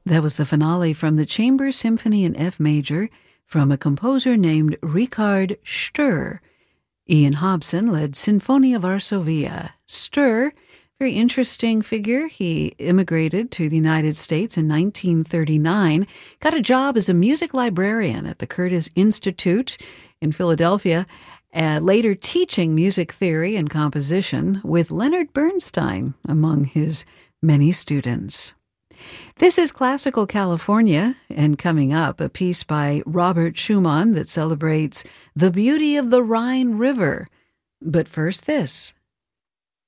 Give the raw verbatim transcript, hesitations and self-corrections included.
That was the finale from the Chamber Symphony in F major from a composer named Richard Sturr. Ian Hobson led Sinfonia Varsovia. Sturr, very interesting figure. He immigrated to the United States in nineteen thirty-nine, got a job as a music librarian at the Curtis Institute in Philadelphia, and later teaching music theory and composition with Leonard Bernstein among his many students. This is Classical California, and coming up, a piece by Robert Schumann that celebrates the beauty of the Rhine River. But first this.